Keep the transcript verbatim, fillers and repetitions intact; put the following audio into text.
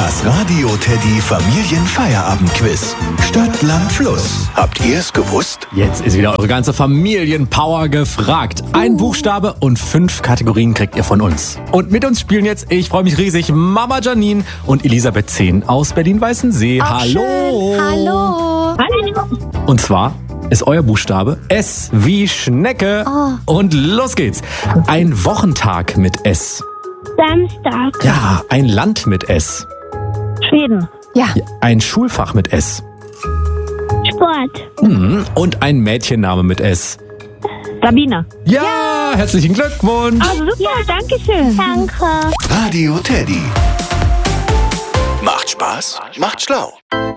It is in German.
Das Radio Teddy Familienfeierabendquiz. Stadt, Land, Fluss. Habt ihr es gewusst? Jetzt ist wieder eure ganze Familienpower gefragt. Ein Buchstabe und fünf Kategorien kriegt ihr von uns. Und mit uns spielen jetzt, ich freue mich riesig, Mama Janine und Elisabeth Zehn aus Berlin-Weißensee. Auch Hallo. schön. Hallo. Hallo. Und zwar ist euer Buchstabe S wie Schnecke. Oh. Und los geht's. Ein Wochentag mit S. Samstag. Ja, ein Land mit S. Schweden. Ja. Ja, ein Schulfach mit S. Sport. Mhm. Und ein Mädchenname mit S. Sabina. Ja, herzlichen Glückwunsch. Oh, super, ja, danke schön. Danke. Radio Teddy. Macht Spaß, macht schlau.